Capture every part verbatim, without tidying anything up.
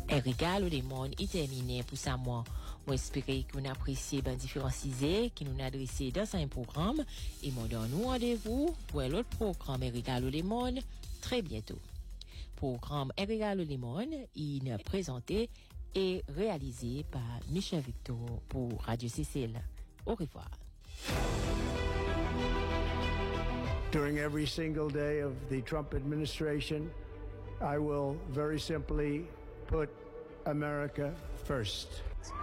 Erika Lolemon est terminé pour ça moi. On espère que vous appréciez ben différencié qui nous a adressé dans un programme et moi donne nous rendez-vous pour un autre programme Erika Lolemon très bientôt. Programme Erika Lolemon, il est présenté et réalisé par Michel Victor pour Radio Cécile. Au revoir. During every single day of the Trump administration, I will very simply put America first.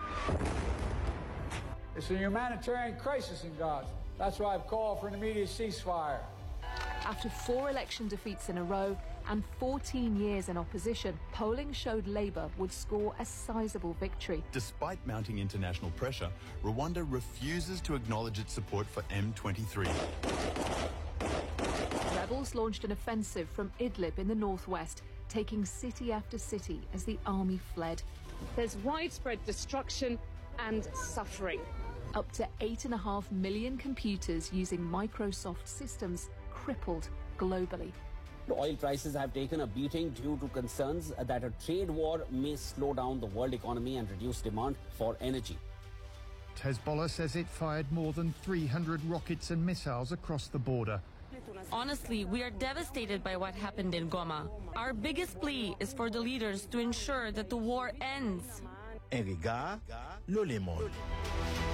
It's a humanitarian crisis in Gaza. That's why I've called for an immediate ceasefire. After four election defeats in a row and fourteen years in opposition, polling showed Labour would score a sizable victory. Despite mounting international pressure, Rwanda refuses to acknowledge its support for M twenty-three. Rebels launched an offensive from Idlib in the northwest, taking city after city as the army fled. There's widespread destruction and suffering. Up to eight and a half million computers using Microsoft systems crippled globally. The oil prices have taken a beating due to concerns that a trade war may slow down the world economy and reduce demand for energy. Hezbollah says it fired more than three hundred rockets and missiles across the border. Honestly, we are devastated by what happened in Goma. Our biggest plea is for the leaders to ensure that the war ends. Erika Lolemon.